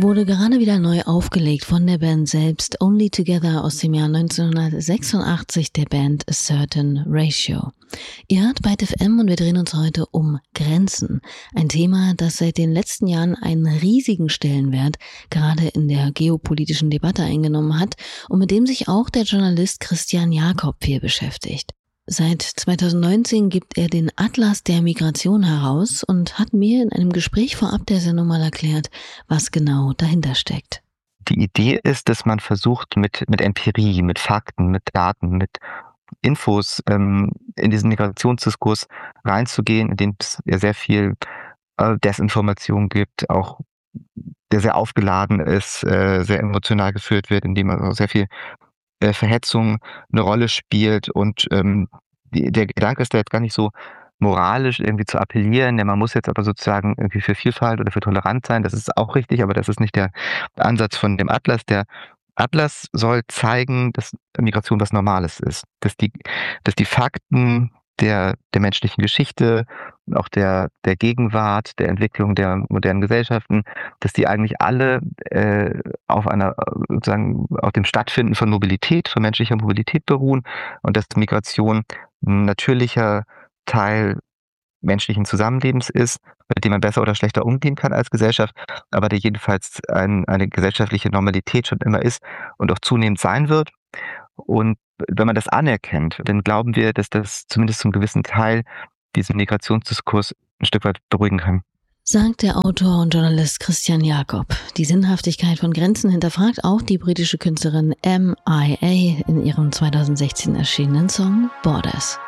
wurde gerade wieder neu aufgelegt von der Band selbst. Only Together aus dem Jahr 1986 der Band A Certain Ratio. Ihr hört Byte FM und wir drehen uns heute um Grenzen. Ein Thema, das seit den letzten Jahren einen riesigen Stellenwert gerade in der geopolitischen Debatte eingenommen hat und mit dem sich auch der Journalist Christian Jakob viel beschäftigt. Seit 2019 gibt er den Atlas der Migration heraus und hat mir in einem Gespräch vorab der Sendung mal erklärt, was genau dahinter steckt. Die Idee ist, dass man versucht, mit Empirie, mit Fakten, mit Daten, mit Infos in diesen Migrationsdiskurs reinzugehen, in dem es ja sehr viel Desinformation gibt, auch der sehr aufgeladen ist, sehr emotional geführt wird, in dem also sehr viel Verhetzung eine Rolle spielt und der Gedanke ist da jetzt gar nicht so moralisch irgendwie zu appellieren, denn man muss jetzt aber sozusagen irgendwie für Vielfalt oder für Toleranz sein. Das ist auch richtig, aber das ist nicht der Ansatz von dem Atlas. Der Atlas soll zeigen, dass Migration was Normales ist, dass die Fakten der menschlichen Geschichte, auch der Gegenwart, der Entwicklung der modernen Gesellschaften, dass die eigentlich alle auf dem Stattfinden von Mobilität, von menschlicher Mobilität beruhen und dass Migration ein natürlicher Teil menschlichen Zusammenlebens ist, mit dem man besser oder schlechter umgehen kann als Gesellschaft, aber der jedenfalls eine gesellschaftliche Normalität schon immer ist und auch zunehmend sein wird. Und wenn man das anerkennt, dann glauben wir, dass das zumindest zum gewissen Teil diesen Migrationsdiskurs ein Stück weit beruhigen kann. Sagt der Autor und Journalist Christian Jakob. Die Sinnhaftigkeit von Grenzen hinterfragt auch die britische Künstlerin M.I.A. in ihrem 2016 erschienenen Song Borders.